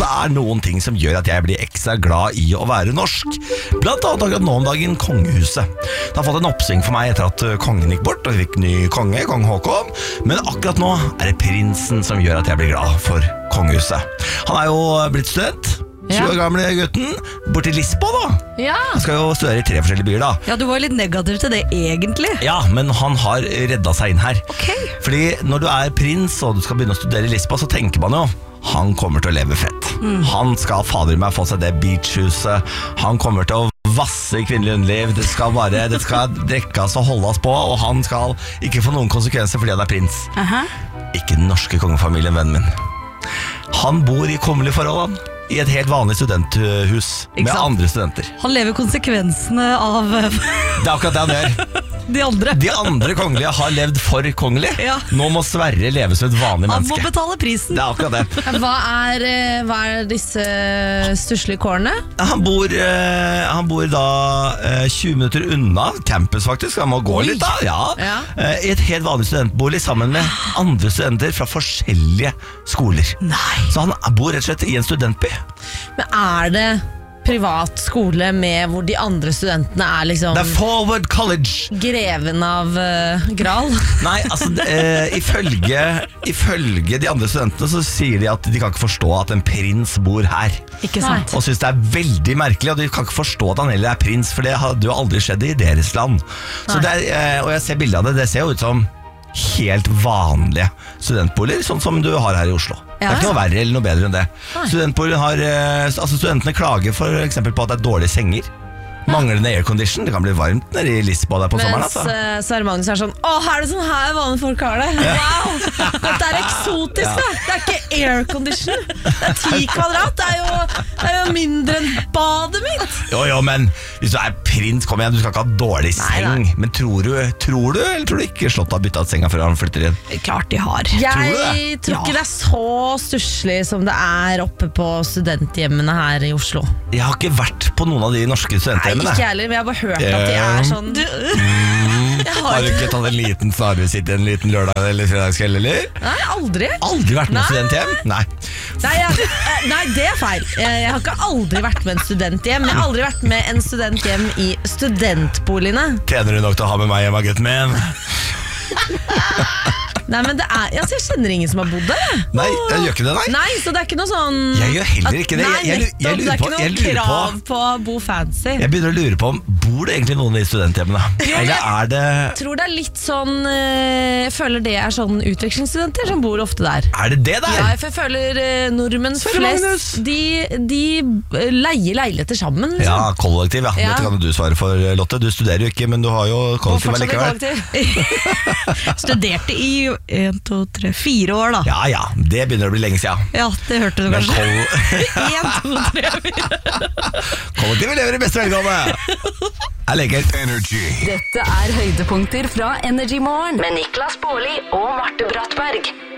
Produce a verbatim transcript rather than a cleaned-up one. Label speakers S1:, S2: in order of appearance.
S1: det er noen ting som gjør at jeg blir ekstra glad i å være norsk. Blant annet akkurat nå om dagen kongehuset. Det har fått en oppsving for meg etter at kongen gikk bort, og vi fikk ny konge, kong Håkon. Men akkurat nå er det prinsen som gjør at jeg blir glad for kongehuset. Han er jo blitt student. tjue år gamle gutten, bort til Lisboa da.
S2: Ja.
S1: Han skal jo studere i tre forskjellige byer da.
S3: Ja, du var litt negativ til det egentlig.
S1: Ja, men han har redda seg inn her.
S3: Ok.
S1: Fordi når du er prins og du skal begynne å studere i Lisboa, så tenker man jo han kommer til å leve fett. Mm. Han skal fader meg få seg det beachhuset. Han kommer til å vasse i kvinnelig underliv. Det skal bare, det skal drekkes og holdes på, og han skal ikke få noen konsekvenser fordi han er prins.
S3: Aha.
S1: Ikke den norske kongefamilien, vennen min. Han bor i kummerlige forhold, han. I et helt vanlig studenthus med andre studenter.
S3: Han lever konsekvensene av
S1: Det er akkurat det han gjør.
S3: de andre.
S1: De andre kongelige har levd for kongelig.
S3: Ja.
S1: Nå må Sverre leve som et vanlig
S3: Han
S1: menneske.
S3: må betale prisen.
S1: Det er akkurat det.
S2: Hva er, eh, hva er disse stusslige kårene?
S1: Han bor, eh, han bor da eh, tjue minutter unna campus faktisk. Han må gå
S3: Oi.
S1: litt da, ja.
S2: Ja.
S1: Eh, I et helt vanlig studentbolig sammen med andre studenter fra forskjellige skoler.
S3: Nei.
S1: Så han bor rett og slett i en studentby.
S2: Men er det privat skole med hvor de andre studentene er liksom
S1: Det er Forward College.
S2: greven av uh, Gral?
S1: Nei, altså det, eh, ifølge, ifølge de andre studentene så sier de at de kan ikke forstå at en prins bor her.
S3: Ikke sant?
S1: Og synes det er veldig merkelig, og de kan ikke forstå at han heller er prins, for det hadde jo aldri skjedd i deres land. Så det er, eh, og jeg ser bildet av det, det ser jo ut som helt vanlige studentboliger, sånn som du har her i Oslo. Det er ikke noe verre eller noe bedre enn det. Studentboliger har, eh, altså studentene klager for eksempel på at det er dårlige senger. Manglende aircondition. Det kan bli varmt nede i Lisboa der på sommeren.
S2: Mens
S1: Altså.
S2: uh, Sverre Magnus er sånn Å, er det sånn her vanlige folk har det? Wow! Dette er eksotisk, da! Det er ikke aircondition. Det er ti kvadrat. Det er jo, det er jo mindre enn badet mitt.
S1: Jo, jo, men hvis du er prins, kom igjen, du skal ikke ha dårlig seng.
S2: Nei, nei.
S1: Men tror du, tror du, eller tror du ikke Slottet har byttet senga før han flytter inn?
S3: Klart de har.
S2: Jeg
S1: Tror du
S2: tror,
S1: det?
S2: ikke det er så stusslig som det er oppe på studenthjemmene her i Oslo.
S1: Jeg har ikke vært på noen av de norske
S2: Nei,
S1: studenthjemmene.
S2: ikke heller, men jeg har bare hørt at de er sånn
S3: Du,
S2: Jeg
S1: Har
S2: har
S1: du ikke tatt en liten snarvisitt en liten lørdag eller fredagskveld, eller?
S2: Nei, aldri.
S1: Aldri vært med
S2: Nei.
S1: studenthjem? Nei.
S2: Nei, jeg, eh, nei, det er feil. Jeg, jeg har ikke aldri vært med en studenthjem. Jeg har aldri vært med en studenthjem i studentboligene.
S1: Tjener du nok til å ha med meg hjemme, gutten min?
S2: Nei, men det er, altså, jeg kjenner ingen som har bodd der. jeg.
S1: Nei, jeg gjør ikke det, nei.
S2: Nei, så det er ikke noe sånn
S1: Jeg gjør heller ikke det.
S2: Nei,
S1: Jeg- jeg lu- jeg
S2: nettopp,
S1: lurer
S2: det er
S1: på-
S2: ikke
S1: jeg
S2: noe
S1: lurer på-
S2: krav på å bo fancy.
S1: Jeg begynner å lure på om bor det egentlig noen i studenthjemmene? Eller er det,
S2: Jeg tror det er litt sånn eh, Jeg føler det er sånn utvekslingsstudenter som bor ofte der.
S1: er det det der?
S2: Ja, for jeg føler eh, nordmenn
S1: Sverre Magnus.
S2: flest De, de eh, leier leiligheter sammen, liksom.
S1: Ja, kollektiv, ja.
S2: Ja.
S1: Dette kan du svare for, Lotte. Du studerer jo ikke, men du har jo
S2: Og
S1: kollektiv
S2: fortsatt i
S1: allikevel.
S2: kollektiv.
S3: studerte i en, to, tre, fire år da.
S1: Ja, ja. Det begynner å bli lenge siden.
S3: Ja, det hørte du
S1: Men
S3: kanskje.
S1: koll...
S3: En, to, tre, fire.
S1: kollektivet lever i beste velgående. Er lekkert.
S4: Energy.
S5: Dette er høydepunkter fra Energy Morgen med Niklas Baarli og Marte Brattberg.